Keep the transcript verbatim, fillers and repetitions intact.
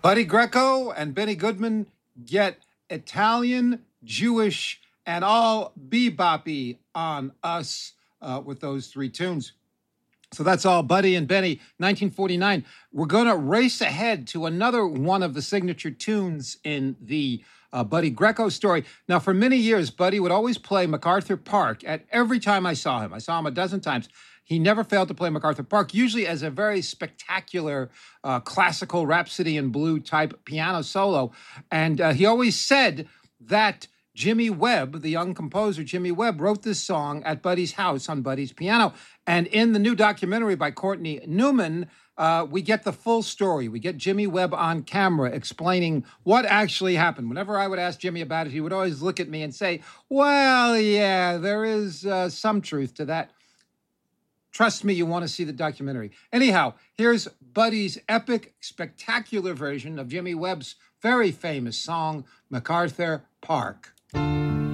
Buddy Greco and Benny Goodman get Italian, Jewish, and all beboppy on us uh, with those three tunes. So that's all Buddy and Benny, nineteen forty-nine. We're going to race ahead to another one of the signature tunes in the uh, Buddy Greco story. Now, for many years, Buddy would always play MacArthur Park at every time I saw him. I saw him a dozen times. He never failed to play MacArthur Park, usually as a very spectacular uh, classical Rhapsody in Blue type piano solo. And uh, he always said that Jimmy Webb, the young composer Jimmy Webb, wrote this song at Buddy's house on Buddy's piano. And in the new documentary by Courtney Newman, uh, we get the full story. We get Jimmy Webb on camera explaining what actually happened. Whenever I would ask Jimmy about it, he would always look at me and say, well, yeah, there is uh, some truth to that. Trust me, you want to see the documentary. Anyhow, here's Buddy's epic, spectacular version of Jimmy Webb's very famous song, MacArthur Park.